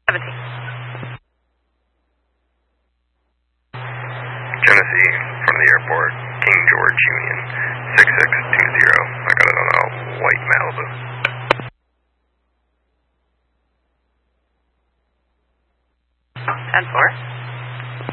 Genesee from the airport, King George Union, 6620. I got it on a white Malibu. 10-4.